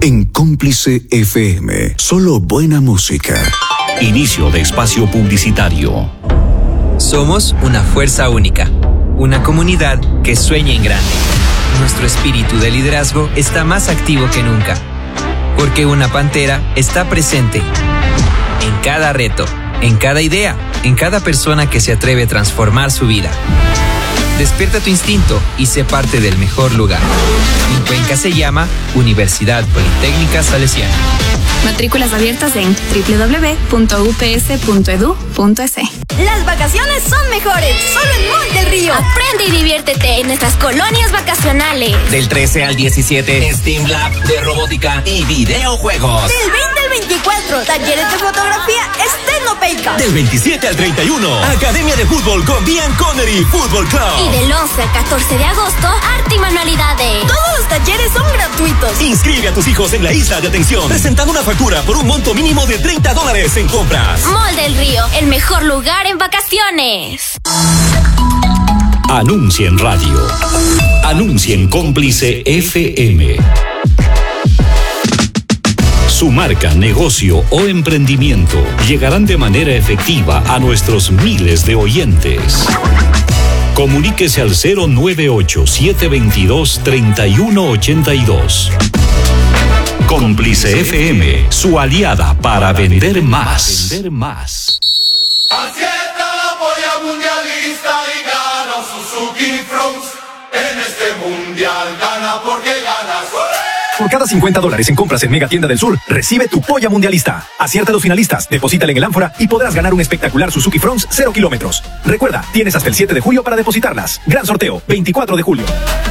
en Cómplice FM. Solo buena música. Inicio de espacio publicitario. Somos una fuerza única, una comunidad que sueña en grande. Nuestro espíritu de liderazgo está más activo que nunca, porque una pantera está presente en cada reto, en cada idea, en cada persona que se atreve a transformar su vida. Despierta tu instinto y sé parte del mejor lugar. En Cuenca se llama Universidad Politécnica Salesiana. Matrículas abiertas en www.ups.edu.es. Las vacaciones son mejores, solo en Mall del Río. Aprende y diviértete en nuestras colonias vacacionales. Del 13 al 17, Steam Lab de robótica y videojuegos. Del 20 al 24, talleres de fotografía estenopeica. Del 27 al 31, Academia de Fútbol con Ian Connery Fútbol Club. Y del 11 al 14 de agosto, arte y manualidades. Todos los talleres son gratuitos. Inscribe a tus hijos en la isla de atención, presentando una factura por un monto mínimo de $30 en compras. Mall del Río, el mejor lugar en vacaciones. Anuncia en radio. Anuncia en Cómplice FM. Su marca, negocio o emprendimiento llegarán de manera efectiva a nuestros miles de oyentes. Comuníquese al 098-722-3182. Cómplice FM, su aliada para vender más. Acierta la polla mundialista y gana Suzuki Fronts. En este mundial gana porque ganas. Por cada $50 en compras en Mega Tienda del Sur, recibe tu polla mundialista. Acierta a los finalistas, deposítale en el ánfora y podrás ganar un espectacular Suzuki Fronts 0 kilómetros. Recuerda, tienes hasta el 7 de julio para depositarlas. Gran sorteo, 24 de julio.